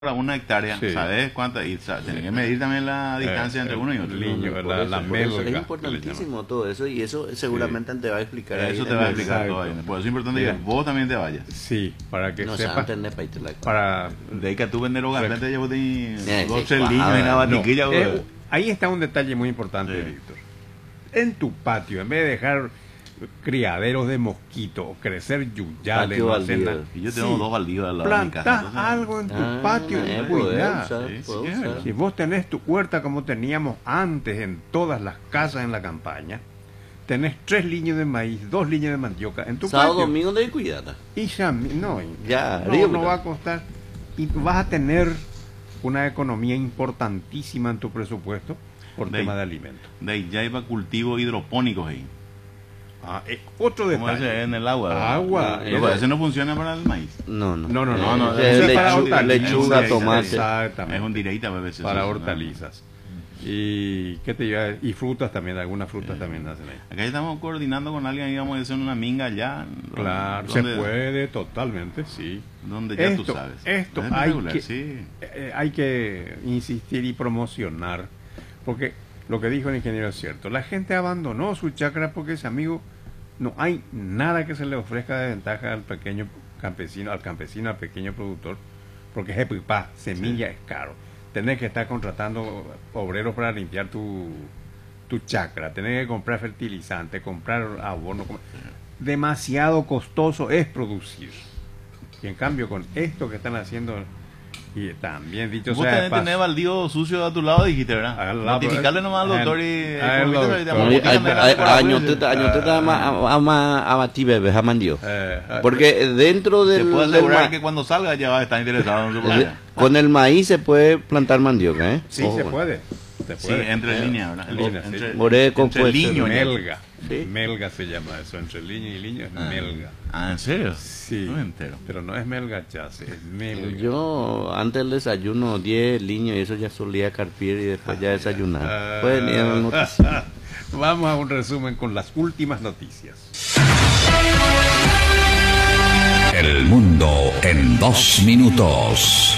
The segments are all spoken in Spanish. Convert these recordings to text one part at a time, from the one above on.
para una hectárea, Sí. ¿sabes cuánta? Y tenés que medir también la distancia entre uno y otro. liño, Por la eso es melga, que le importantísimo todo eso, y eso seguramente te va a explicar ahí Eso en te el va a video. explicar Exacto. todo ahí. Por eso es importante Mira. que vos también te vayas. Sí, para que No se sepas. entender para irte la Para, De ahí que tú vendes los gatos, te llevo de Sí, 12 sí, líneas y una no, batiquilla. güey. ahí está un detalle muy importante, Sí. Víctor. En tu patio, en vez de dejar criaderos de mosquitos o crecer yuyales, Patio no hacen baldío. nada. Y yo tengo Sí, dos baldíos al lado de mi casa. plantás entonces- algo en tu patio, poder cuidá. usar, Sí, puedo sí, usar. Si vos tenés tu huerta como teníamos antes en todas las casas en la campaña, tenés 3 líneas de maíz, 2 líneas de mandioca en tu Sábado, patio. domingo de cuidada. Y ya, no, Ya, no, río, no pero- va a costar. Y vas a tener una economía importantísima en tu presupuesto por De- tema de alimentos. De ahí ya iba cultivos hidropónicos ahí. Otro Como detalle. ese en el agua. ¿verdad? Agua. Pero ese no funciona para el maíz. No, no. No, no, No, no, Es ese es para hortalizas. lechuga, Sí, tomate. Exactamente. Es un directa a veces. Para eso, ¿no? hortalizas. Y qué te iba a- y frutas también, algunas frutas también hacen ahí. Acá estamos coordinando con alguien, íbamos a hacer una minga allá. Claro, donde- se puede totalmente, sí. Donde ya tú Esto- sabes. esto Es hay regular, que- sí. Hay que insistir y promocionar, porque lo que dijo el ingeniero es cierto. La gente abandonó su chacra porque ese amigo, no hay nada que se le ofrezca de ventaja al pequeño campesino, al pequeño productor, porque es semilla es caro. Tenés que estar contratando obreros para limpiar tu chacra, tenés que comprar fertilizante, comprar abono. Demasiado costoso es producir. Y en cambio con esto que están haciendo, y también dicho Vos sea de tenés paso, tener baldío sucio a tu lado, dijiste, ¿verdad? Al lado, Notificarle nomás al doctor y... al doctor. Abatí bebés, amandió. eh, Porque dentro Te del, puedo del asegurar ma- que cuando salga ya va a estar interesado en su problema. con el maíz se puede plantar mandioca, ¿eh? sí, Ojo, se con- puede. Se Sí, puede. entre líneas, ¿verdad? Líneas, sí. Moreco, entre pues, liño, Melga. Sí. Melga se llama eso, entre liño y liño es melga. Ah, ¿en serio? Sí. No me entero. Pero no es melga chase, es melga. Yo antes del desayuno 10 liños y eso ya solía carpir y después ya desayunar. Ah, Pueden ir a la noticia. Vamos a un resumen con las últimas noticias. El mundo en 2 minutos.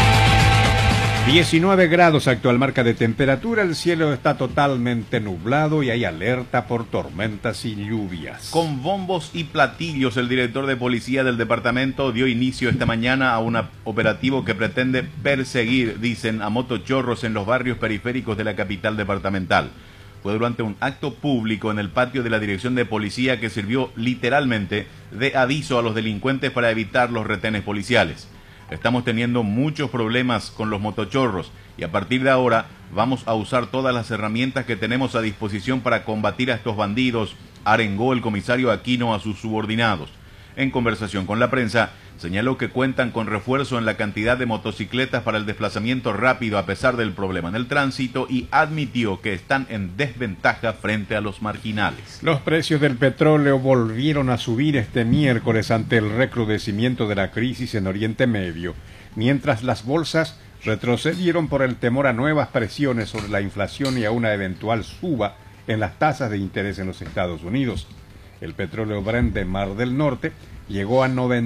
19 grados actual marca de temperatura, el cielo está totalmente nublado y hay alerta por tormentas y lluvias. Con bombos y platillos, el director de policía del departamento dio inicio esta mañana a un operativo que pretende perseguir, dicen, a motochorros en los barrios periféricos de la capital departamental. Fue durante un acto público en el patio de la dirección de policía que sirvió literalmente de aviso a los delincuentes para evitar los retenes policiales. Estamos teniendo muchos problemas con los motochorros y a partir de ahora vamos a usar todas las herramientas que tenemos a disposición para combatir a estos bandidos, arengó el comisario Aquino a sus subordinados. En conversación con la prensa, señaló que cuentan con refuerzo en la cantidad de motocicletas para el desplazamiento rápido a pesar del problema en el tránsito y admitió que están en desventaja frente a los marginales. Los precios del petróleo volvieron a subir este miércoles ante el recrudecimiento de la crisis en Oriente Medio, mientras las bolsas retrocedieron por el temor a nuevas presiones sobre la inflación y a una eventual suba en las tasas de interés en los Estados Unidos. El petróleo Brent de Mar del Norte llegó a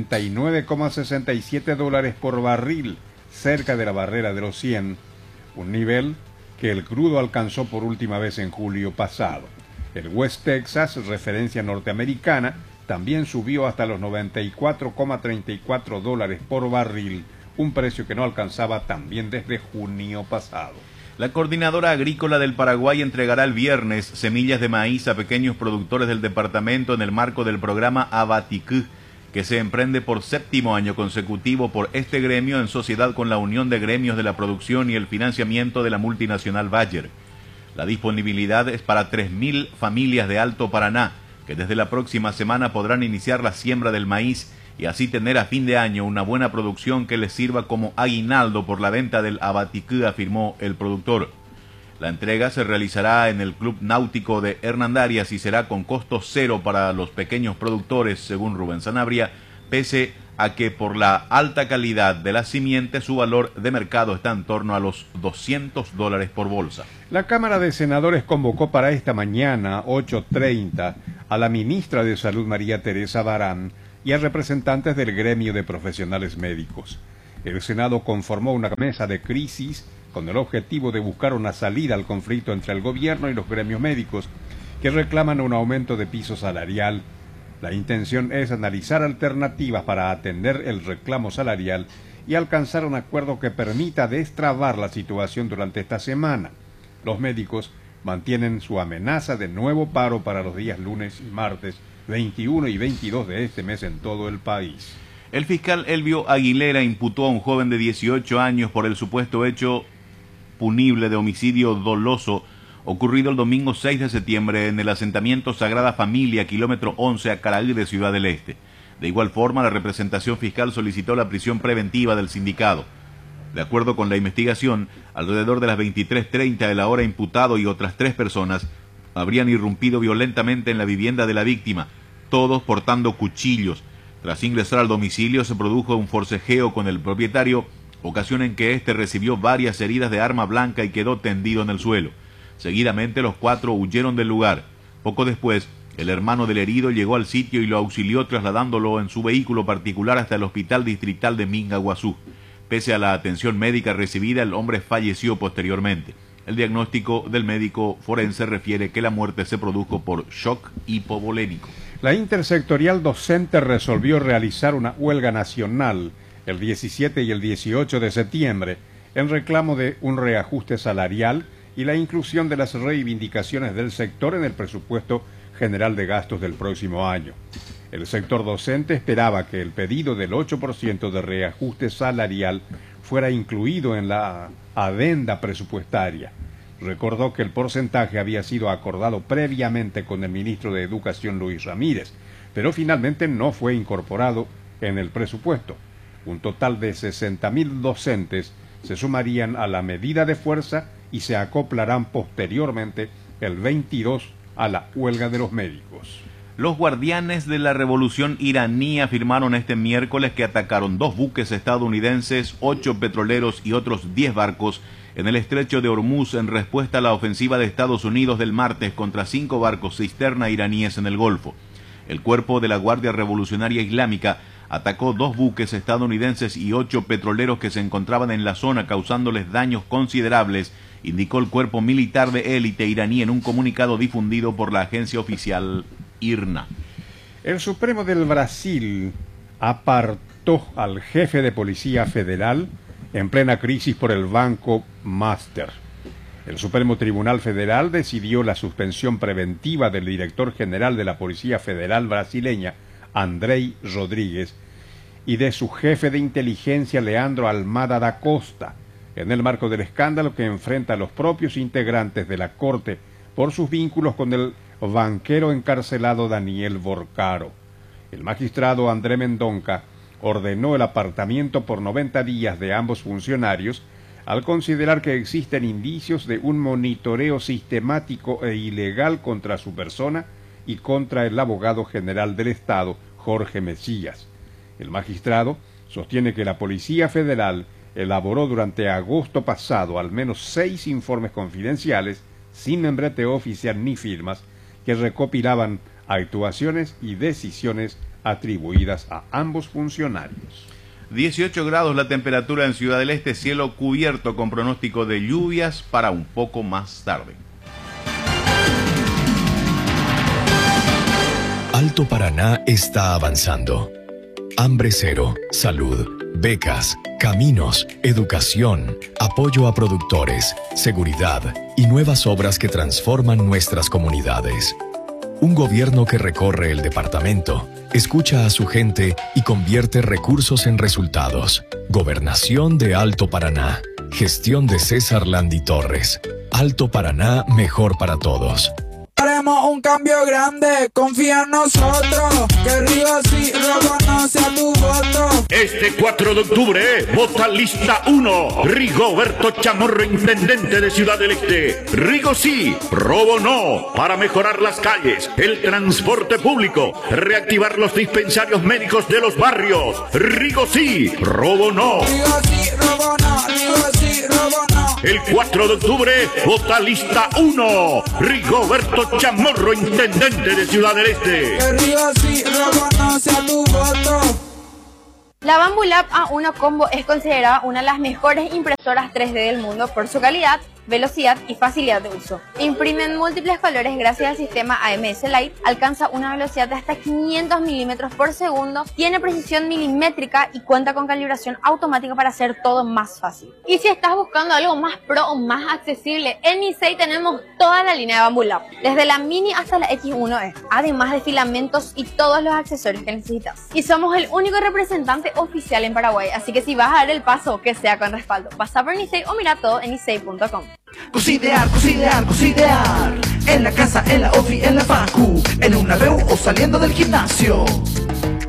99,67 dólares por barril, cerca de la barrera de los 100, un nivel que el crudo alcanzó por última vez en julio pasado. El West Texas, referencia norteamericana, también subió hasta los 94,34 dólares por barril, un precio que no alcanzaba también desde junio pasado. La Coordinadora Agrícola del Paraguay entregará el viernes semillas de maíz a pequeños productores del departamento en el marco del programa Abaticú, que se emprende por 7º año consecutivo por este gremio en sociedad con la Unión de Gremios de la Producción y el financiamiento de la multinacional Bayer. La disponibilidad es para 3.000 familias de Alto Paraná, que desde la próxima semana podrán iniciar la siembra del maíz y así tener a fin de año una buena producción que les sirva como aguinaldo por la venta del abaticú, afirmó el productor. La entrega se realizará en el Club Náutico de Hernandarias y será con costo cero para los pequeños productores, según Rubén Sanabria, pese a que por la alta calidad de la simiente su valor de mercado está en torno a los $200 por bolsa. La Cámara de Senadores convocó para esta mañana, 8:30, a la ministra de Salud María Teresa Barán y a representantes del gremio de profesionales médicos. el Senado conformó una mesa de crisis con el objetivo de buscar una salida al conflicto entre el gobierno y los gremios médicos, que reclaman un aumento de piso salarial. La intención es analizar alternativas para atender el reclamo salarial y alcanzar un acuerdo que permita destrabar la situación durante esta semana. Los médicos mantienen su amenaza de nuevo paro para los días lunes y martes 21 y 22 de este mes en todo el país. El fiscal Elvio Aguilera imputó a un joven de 18 años por el supuesto hecho punible de homicidio doloso ocurrido el domingo 6 de septiembre en el asentamiento Sagrada Familia, kilómetro 11 a Caraí de Ciudad del Este. De igual forma, la representación fiscal solicitó la prisión preventiva del sindicado. De acuerdo con la investigación, alrededor de las 23:30 de la hora, imputado y otras 3 personas habrían irrumpido violentamente en la vivienda de la víctima, todos portando cuchillos. Tras ingresar al domicilio se produjo un forcejeo con el propietario, ocasión en que éste recibió varias heridas de arma blanca y quedó tendido en el suelo. Seguidamente los 4 huyeron del lugar. Poco después, el hermano del herido llegó al sitio y lo auxilió trasladándolo en su vehículo particular hasta el hospital distrital de Mingaguazú. Pese a la atención médica recibida, el hombre falleció posteriormente. El diagnóstico del médico forense refiere que la muerte se produjo por shock hipovolémico. La Intersectorial Docente resolvió realizar una huelga nacional el 17 y el 18 de septiembre en reclamo de un reajuste salarial y la inclusión de las reivindicaciones del sector en el presupuesto general de gastos del próximo año. El sector docente esperaba que el pedido del 8% de reajuste salarial fuera incluido en la adenda presupuestaria. Recordó que el porcentaje había sido acordado previamente con el ministro de Educación Luis Ramírez, pero finalmente no fue incorporado en el presupuesto. Un total de 60.000 docentes se sumarían a la medida de fuerza y se acoplarán posteriormente el 22 a la huelga de los médicos. Los guardianes de la revolución iraní afirmaron este miércoles que atacaron 2 buques estadounidenses, 8 petroleros y otros 10 barcos en el estrecho de Hormuz en respuesta a la ofensiva de Estados Unidos del martes contra 5 barcos cisterna iraníes en el Golfo. El cuerpo de la Guardia Revolucionaria Islámica atacó 2 buques estadounidenses y 8 petroleros que se encontraban en la zona, causándoles daños considerables, indicó el cuerpo militar de élite iraní en un comunicado difundido por la agencia oficial IRNA. El Supremo del Brasil apartó al jefe de Policía Federal en plena crisis por el Banco Master. El Supremo Tribunal Federal decidió la suspensión preventiva del director general de la Policía Federal brasileña, Andrei Rodríguez, y de su jefe de inteligencia, Leandro Almada da Costa, en el marco del escándalo que enfrenta a los propios integrantes de la Corte por sus vínculos con el banquero encarcelado Daniel Borcaro. El magistrado André Mendonca ordenó el apartamiento por 90 días de ambos funcionarios al considerar que existen indicios de un monitoreo sistemático e ilegal contra su persona y contra el abogado general del Estado, Jorge Mesías. El magistrado sostiene que la Policía Federal elaboró durante agosto pasado al menos 6 informes confidenciales, sin membrete oficial ni firmas, que recopilaban actuaciones y decisiones atribuidas a ambos funcionarios. 18 grados la temperatura en Ciudad del Este, cielo cubierto con pronóstico de lluvias para un poco más tarde. Alto Paraná está avanzando. Hambre cero, salud, becas, caminos, educación, apoyo a productores, seguridad y nuevas obras que transforman nuestras comunidades. Un gobierno que recorre el departamento, escucha a su gente y convierte recursos en resultados. Gobernación de Alto Paraná. Gestión de César Landi Torres. Alto Paraná, mejor para todos. Haremos un cambio grande, confía en nosotros, que Rigo sí, Robo no sea tu voto. Este 4 de octubre, vota lista 1, Rigoberto Chamorro, intendente de Ciudad del Este. Rigo sí, Robo no, para mejorar las calles, el transporte público, reactivar los dispensarios médicos de los barrios. Rigo sí, Robo no. Rigo sí, Robo no, Rigo sí, Robo no. El 4 de octubre, vota lista 1, Rigoberto Chamorro, intendente de Ciudad del Este. Que Rigo sí, Robo no sea tu voto. La Bambu Lab A1 Combo es considerada una de las mejores impresoras 3D del mundo por su calidad, velocidad y facilidad de uso. Imprime en múltiples colores gracias al sistema AMS Light, alcanza una velocidad de hasta 500 milímetros por segundo, tiene precisión milimétrica y cuenta con calibración automática para hacer todo más fácil. Y si estás buscando algo más pro o más accesible, en Nisei tenemos toda la línea de Bambu Lab, desde la Mini hasta la X1E, además de filamentos y todos los accesorios que necesitas. Y somos el único representante oficial en Paraguay, así que si vas a dar el paso, que sea con respaldo. Pasa por Nisei o mira todo en nisei.com. Cocidear, cocidear, cocidear. En la casa, en la ofi, en la facu, en una reu o saliendo del gimnasio.